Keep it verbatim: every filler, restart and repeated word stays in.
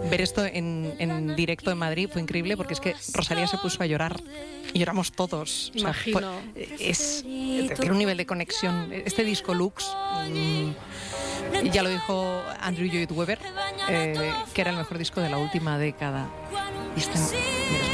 ver esto en, en directo en Madrid fue increíble, porque es que Rosalía se puso a llorar y lloramos todos. O sea, fue, es, tiene un nivel de conexión. Este disco Lux, mmm, ya lo dijo Andrew Lloyd Webber, eh, que era el mejor disco de la última década. Y este, mira,